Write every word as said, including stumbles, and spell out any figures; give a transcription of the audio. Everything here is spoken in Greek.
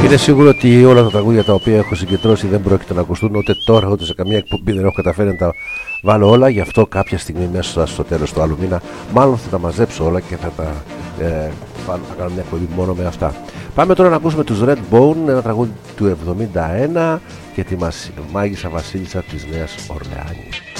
Είναι σίγουρο ότι όλα τα τραγούδια τα οποία έχω συγκεντρώσει δεν πρόκειται να ακουστούν ούτε τώρα ούτε σε καμία εκπομπή. Δεν έχω καταφέρει να τα βάλω όλα. Γι' αυτό κάποια στιγμή μέσα στο τέλος του άλλου μήνα μάλλον θα τα μαζέψω όλα και θα, τα, ε, θα κάνω μια εκπομπή μόνο με αυτά. Πάμε τώρα να ακούσουμε τους Redbone, ένα τραγούδι του εβδομήντα ένα και τη Μάγισσα Βασίλισσα της Νέας Ορλεάνης.